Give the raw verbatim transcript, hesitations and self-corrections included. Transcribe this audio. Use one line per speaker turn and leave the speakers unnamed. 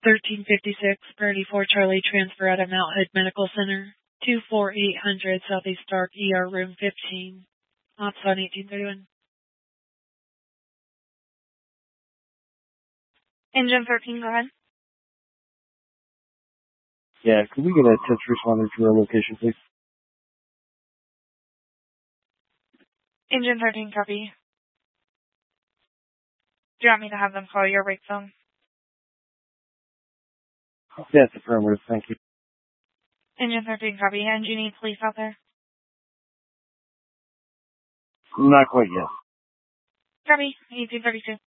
thirteen fifty-six, Priority four Charlie, transfer out of Mount Hood Medical Center. two four eight hundred Southeast Stark, E R room fifteen. Ops on eighteen thirty-one.
Engine thirteen, go ahead.
Yeah, could we get a test responder to our location, please?
Engine thirteen, copy. Do you want me to have them call your wake phone?
Yes, affirmative, thank you.
Engine thirteen, copy. And do you need police out there?
Not quite yet.
Copy. eighteen thirty-two.